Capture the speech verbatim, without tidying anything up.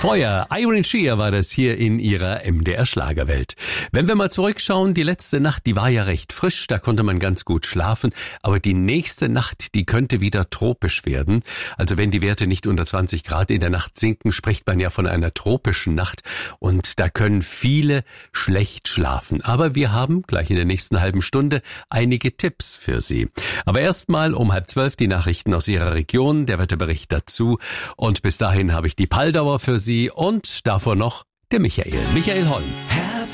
Feuer, Irene Shear war das hier in ihrer M D R-Schlagerwelt. Wenn wir mal zurückschauen, die letzte Nacht, die war ja recht frisch, da konnte man ganz gut schlafen, aber die nächste Nacht, die könnte wieder tropisch werden. Also wenn die Werte nicht unter zwanzig Grad in der Nacht sinken, spricht man ja von einer tropischen Nacht und da können viele schlecht schlafen. Aber wir haben gleich in der nächsten halben Stunde einige Tipps für Sie. Aber erstmal um halb zwölf die Nachrichten aus Ihrer Region, der Wetterbericht dazu und bis dahin habe ich die Palldauer für Sie und davor noch der Michael. Michael Holm.